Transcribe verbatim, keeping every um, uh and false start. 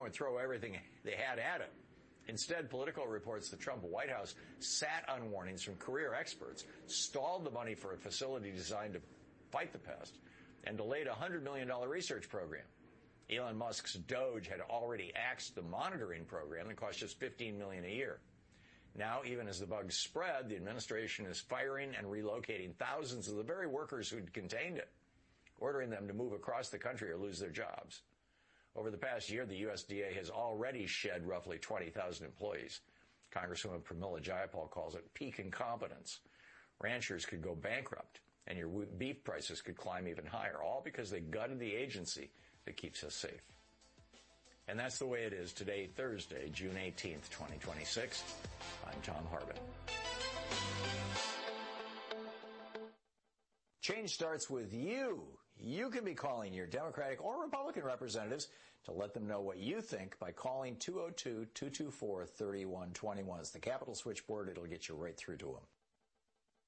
would throw everything they had at it. Instead, Politico reports the Trump White House sat on warnings from career experts, stalled the money for a facility designed to fight the pest, and delayed a one hundred million dollars research program. Elon Musk's Doge had already axed the monitoring program that cost just fifteen million dollars a year. Now, even as the bugs spread, the administration is firing and relocating thousands of the very workers who'd contained it, ordering them to move across the country or lose their jobs. Over the past year, the U S D A has already shed roughly twenty thousand employees. Congresswoman Pramila Jayapal calls it peak incompetence. Ranchers could go bankrupt, and your beef prices could climb even higher, all because they gutted the agency that keeps us safe. And that's the way it is today, Thursday, June eighteenth, twenty twenty-six. I'm Tom Harbin. Change starts with you. You can be calling your Democratic or Republican representatives to let them know what you think by calling two oh two, two two four, three one two one. It's the Capitol switchboard. It'll get you right through to them.